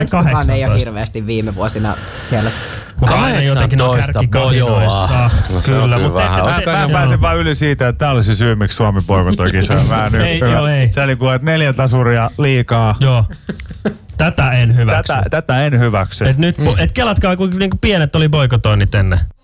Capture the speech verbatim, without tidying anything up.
Kukaan ei ole hirveästi viime vuosina siellä. Mutta aina jotenkin on kärkikahinoissa. No, kyllä, mutta mä pääsen vaan yli siitä, että tää oli se syy, miksi Suomi boikotoi kisoja. Mä en ei, joo, ei. Se oli kuin, että neljä tasuria liikaa. Joo. Tätä en hyväksy. Tätä, tätä en hyväksy. Et nyt, mm. et kelatkaa, kuinka niinku pienet oli boikotoinnit ennen.